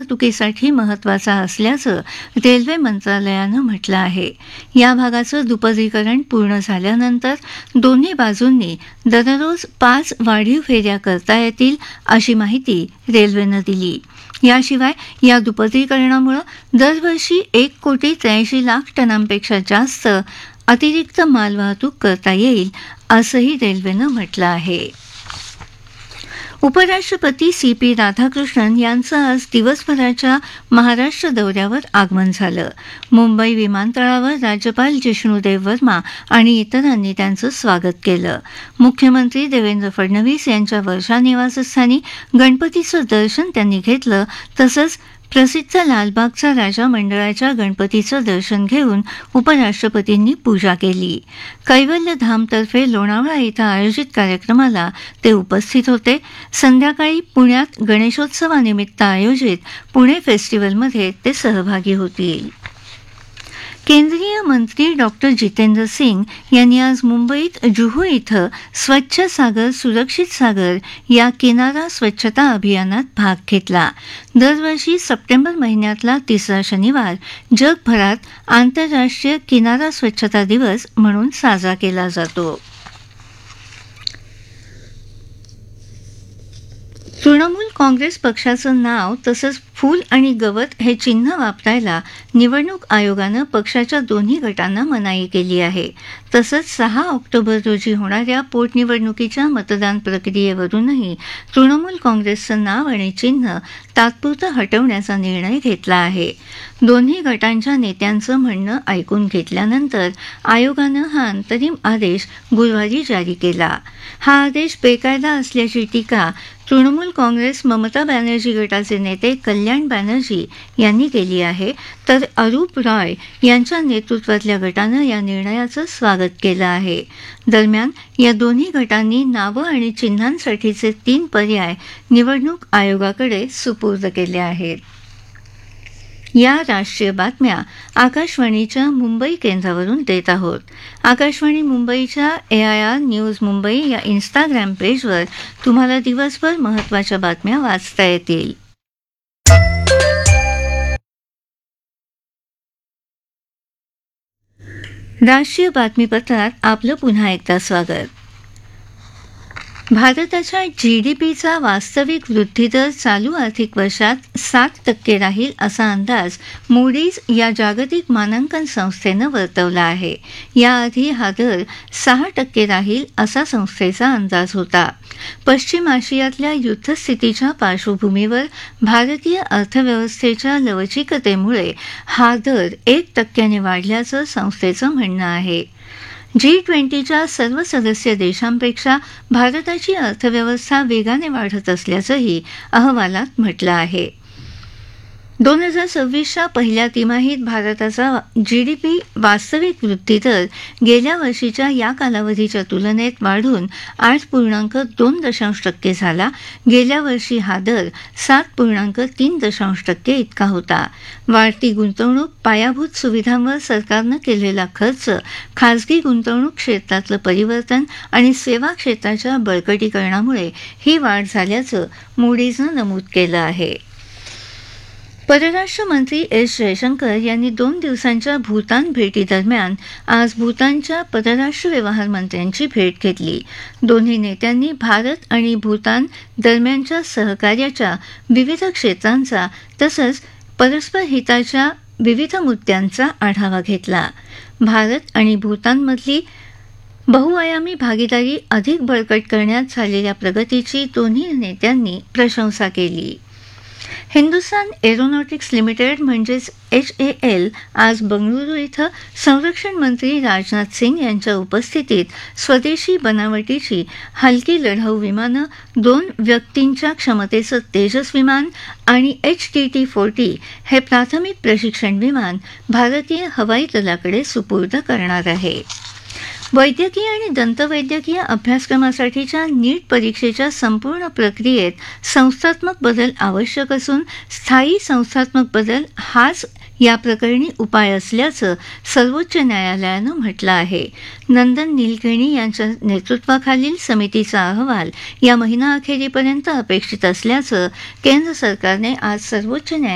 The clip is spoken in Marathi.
वाहतुकीसाठी महत्त्वाचा असल्याचं रेल्वे मंत्रालयानं म्हटलं आहे. या भागाचं दुपरीकरण पूर्ण झाल्यानंतर दोन्ही बाजूंनी दररोज 5 वाढीव फेऱ्या करता येतील अशी माहिती रेल्वेनं दिली. याशिवाय या दुपरीकरणामुळे दरवर्षी 1,83,00,000 टनांपेक्षा जास्त अतिरिक्त मालवाहतूक करता येईल असंही रेल्वेनं म्हटलं आहे. उपराष्ट्रपती CP राधाकृष्णन यांचं आज दिवसभराच्या महाराष्ट्र दौऱ्यावर आगमन झालं. मुंबई विमानतळावर राज्यपाल जिष्णुदेव वर्मा आणि इतरांनी त्यांचं स्वागत केलं. मुख्यमंत्री देवेंद्र फडणवीस यांच्या वर्षा निवासस्थानी गणपतीचं दर्शन त्यांनी घेतलं. तसंच प्रसिद्ध लालबागचा राजा मंडळाच्या गणपतीचं दर्शन घेऊन उपराष्ट्रपतींनी पूजा केली. कैवल्यधामतर्फे लोणावळा इथं आयोजित कार्यक्रमाला ते उपस्थित होते. संध्याकाळी पुण्यात गणेशोत्सवानिमित्त आयोजित पुणे फेस्टिव्हलमध्ये ते सहभागी होतील. केंद्रीय मंत्री डॉक्टर जितेंद्र सिंग यांनी आज मुंबईत जुहू इथं स्वच्छ सागर सुरक्षित सागर या किनारा स्वच्छता अभियानात भाग घेतला. दरवर्षी सप्टेंबर महिन्यातला तिसरा शनिवार जगभरात आंतरराष्ट्रीय किनारा स्वच्छता दिवस म्हणून साजरा केला जातो. तृणमूल काँग्रेस पक्षाचं नाव तसंच फूल आणि गवत हे चिन्ह वापरायला निवडणूक आयोगानं पक्षाच्या दोन्ही गटांना मनाई केली आहे. तसंच 6 ऑक्टोबर रोजी होणाऱ्या पोटनिवडणुकीच्या मतदान प्रक्रियेवरूनही तृणमूल काँग्रेसचं नाव आणि चिन्ह तात्पुरतं हटवण्याचा निर्णय घेतला आहे. दोन्ही गटांच्या नेत्यांचं म्हणणं ऐकून घेतल्यानंतर आयोगानं हा अंतरिम आदेश गुरुवारी जारी केला. हा आदेश बेकायदा असल्याची टीका तृणमूल काँग्रेस ममता बॅनर्जी गटाचे नेते कल्याण बॅनर्जी यांनी केली आहे. तर अरूप रॉय यांच्या नेतृत्वातल्या गटानं या निर्णयाचं स्वागत केलं आहे. दरम्यान या दोन्ही गटांनी नावं आणि चिन्हांसाठीचे 3 पर्याय निवडणूक आयोगाकडे सुपूर्द केले आहेत. या राष्ट्रीय बातम्या आकाशवाणीच्या मुंबई केंद्रावरून देत आहोत. आकाशवाणी मुंबईच्या AIR न्यूज मुंबई या इंस्टाग्राम पेजवर तुम्हाला दिवसभर महत्त्वाच्या बातम्या वाचता येतील. राष्ट्रीय बातमीपत्रात आपलं पुन्हा एकदा स्वागत. भारताच्या GDPचा वास्तविक वृद्धिदर चालू आर्थिक वर्षात 7% राहील असा अंदाज मूडीज या जागतिक मानांकन संस्थेनं वर्तवला आहे. याआधी हा दर 6% राहील असा संस्थेचा अंदाज होता. पश्चिम आशियातल्या युद्धस्थितीच्या पार्श्वभूमीवर भारतीय अर्थव्यवस्थेच्या लवचिकतेमुळे हा दर 1% वाढल्याचं संस्थेचं म्हणणं आहे. G20च्या सर्व सदस्य देशांपेक्षा भारताची अर्थव्यवस्था वेगाने वाढत असल्याचंही अहवालात म्हटलं आहे. 2026च्या पहिल्या तिमाहीत भारताचा GDP वास्तविक वृद्धिदर गेल्या वर्षीच्या या कालावधीच्या तुलनेत वाढून 8.2% झाला. गेल्या वर्षी हा दर 7.3% इतका होता. वाढती गुंतवणूक, पायाभूत सुविधांवर सरकारनं केलेला खर्च, खासगी गुंतवणूक क्षेत्रातलं परिवर्तन आणि सेवा क्षेत्राच्या बळकटीकरणामुळे ही वाढ झाल्याचं मूडीजनं नमूद केलं आहे. परराष्ट्र मंत्री S. जयशंकर यांनी 2 दिवसांच्या भूतान भेटीदरम्यान आज भूतानच्या परराष्ट्र व्यवहार मंत्र्यांची भेट घेतली. दोन्ही नेत्यांनी भारत आणि भूतान दरम्यानच्या सहकार्याच्या विविध क्षेत्रांचा तसंच परस्पर हिताच्या विविध मुद्द्यांचा आढावा घेतला. भारत आणि भूतानमधली बहुआयामी भागीदारी अधिक बळकट करण्यात झालेल्या प्रगतीची दोन्ही नेत्यांनी प्रशंसा केली. हिंदुस्तान एरोनॉटिक्स लिमिटेड म्हणजेच HAL आज बंगळुरू इथं संरक्षण मंत्री राजनाथ सिंग यांच्या उपस्थितीत स्वदेशी बनावटीची हलकी लढाऊ विमानं, 2 व्यक्तींच्या क्षमतेचं तेजस विमान आणि HTT-40 हे प्राथमिक प्रशिक्षण विमान भारतीय हवाई दलाकडे सुपूर्द करणार आहे. वैद्यकीय आणि दंतवैद्यकीय अभ्यासक्रमासाठीच्या नीट परीक्षेच्या संपूर्ण प्रक्रियेत संस्थात्मक बदल आवश्यक असून स्थायी संस्थात्मक बदल हाच या प्रकरणी उपाय असल्याचं सर्वोच्च न्यायालयानं म्हटलं आहे. नंदन नीलकेणी यांच्या नेतृत्वाखालील समितीचा अहवाल या महिनाअखेरीपर्यंत अपेक्षित असल्याचं केंद्र सरकारने आज सर्वोच्च न्यायालयात